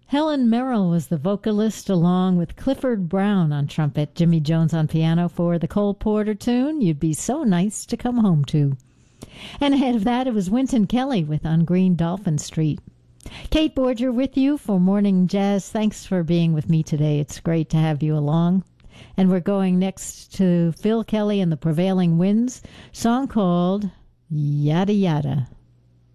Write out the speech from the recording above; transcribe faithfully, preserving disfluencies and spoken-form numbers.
Helen Merrill was the vocalist, along with Clifford Brown on trumpet, Jimmy Jones on piano for the Cole Porter tune, You'd Be So Nice to Come Home To. And ahead of that, it was Wynton Kelly with On Green Dolphin Street. Kate Borger with you for Morning Jazz. Thanks for being with me today. It's great to have you along. And we're going next to Phil Kelly and the Prevailing Winds, song called Yada Yada.